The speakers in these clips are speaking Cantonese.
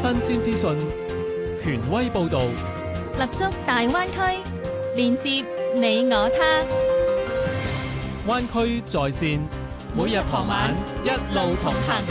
新鮮資訊，權威報導， 立足大灣區，連接你我他。 灣區在線，每日傍晚一路同行。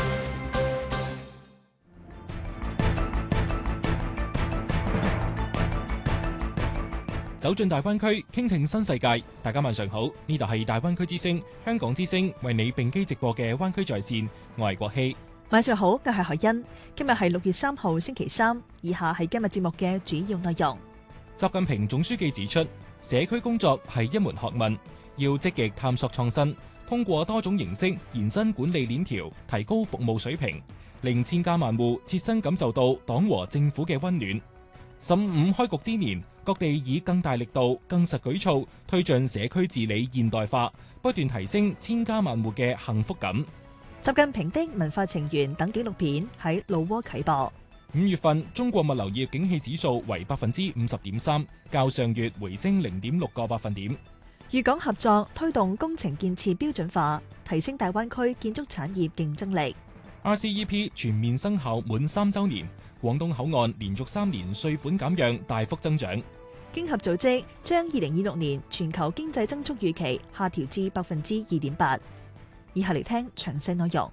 走進大灣區，傾聽新世界。大家晚上好，呢度係大灣區之聲，香港之聲為你並機直播嘅灣區在線，我係國希。 晚上好，我係海欣。今日係6月3號星期三，以下係今日節目嘅主要內容。 習近平總書記指出，社區工作係一門學問，要積極探索創新，通過多種形式延伸管理鏈條，提高服務水平，令千家萬戶切身感受到黨和政府嘅溫暖。15開局之年，各地以更大力度、更實舉措推進社區治理現代化，不斷提升千家萬戶嘅幸福感。 習近平的文化情緣等紀錄片喺老撾啟播。 5月份中國物流業景氣指數為 50.3%， 較上月回升 0.6個百分點。 粵港合作推動工程建設標準化，提升大灣區建築產業競爭力。 RCEP 全面生效滿3週年，廣東口岸連續3年稅款減讓大幅增長。 經合組織將2026年全球經濟增速預期下調至 2.8%。以下嚟聽詳細內容。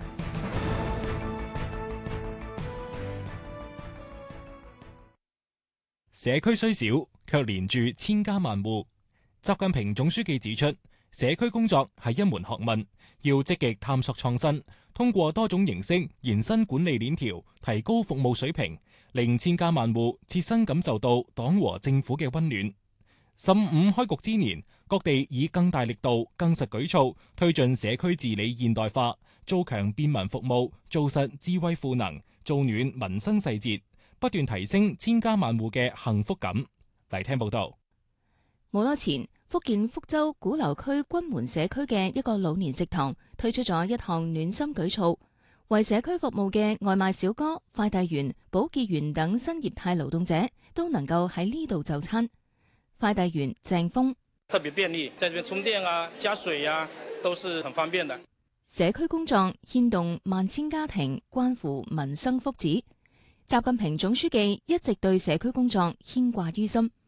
社區雖小，卻連住千家萬戶。習近平總書記指出，社區工作係一門學問，要積極探索創新，通過多種形式延伸管理鏈條，提高服務水平，令千家萬戶切身感受到黨和政府嘅溫暖。15開局之年，各地以更大力度、更實舉措推進社區治理現代化，做強便民服務，做實智慧賦能，做暖民生細節，不斷提升千家萬戶嘅幸福感。嚟聽報道。 冇耐前，福建福州鼓樓區君門社區嘅一個老年食堂推出咗一項暖心舉措，為社區服務嘅外賣小哥、快遞員、保潔員等新業態勞動者都能夠喺呢度就餐。快遞員鄭峰特別便利，在這邊充電啊、加水啊，都是很方便的。 社區工作牽動萬千家庭，關乎民生福祉。習近平總書記一直對社區工作牽掛於心。